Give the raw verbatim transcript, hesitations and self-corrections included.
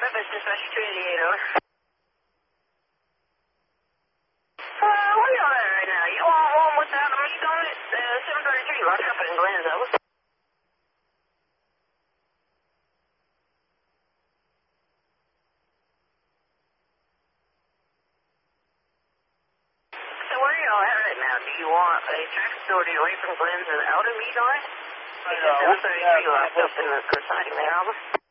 Memphis Dispatch two eighty-eight, over. Uh, where y'all at right now? You want one without a meat on it? Uh, seven thirty-three, locked up in Glenn's, over. So where y'all at right now? Do you want a traffic authority away from Glenn's without a meat on it? I know. seven thirty-three, locked up in the siding there, over.